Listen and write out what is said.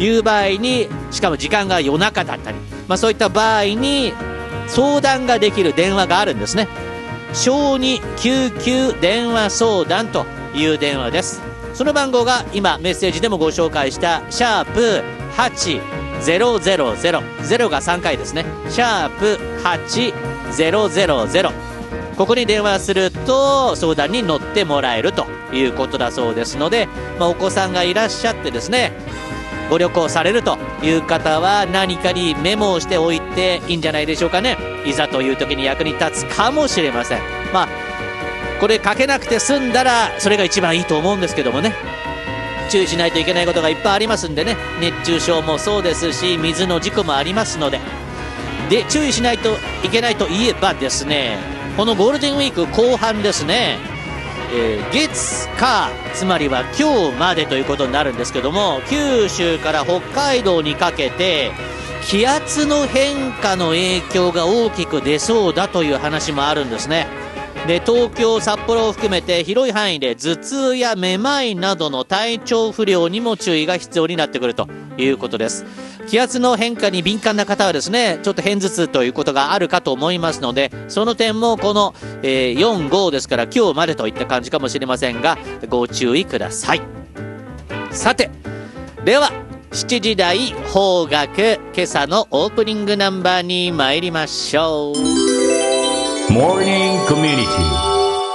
いう場合に、しかも時間が夜中だったり、そういった場合に相談ができる電話があるんですね。小児救急電話相談という電話です。その番号が今メッセージでもご紹介したシャープ8000、0が3回ですね。シャープ8000、ここに電話すると相談に乗ってもらえるということだそうですので、お子さんがいらっしゃってですね、ご旅行されるという方は何かにメモをしておいていいんじゃないでしょうかね。いざという時に役に立つかもしれません。これかけなくて済んだらそれが一番いいと思うんですけどもね、注意しないといけないことがいっぱいありますんでね。熱中症もそうですし、水の事故もありますので、注意しないといけないといえばですね、このゴールデンウィーク後半ですね、月火、つまりは今日までということになるんですけども、九州から北海道にかけて気圧の変化の影響が大きく出そうだという話もあるんですね。で、東京、札幌を含めて広い範囲で頭痛やめまいなどの体調不良にも注意が必要になってくるということです。気圧の変化に敏感な方はですね、ちょっと片頭痛ということがあるかと思いますので、その点もこの、4、5ですから今日までといった感じかもしれませんが、ご注意ください。さて、では7時台邦楽、今朝のオープニングナンバーに参りましょう。 モーニングコミュニティ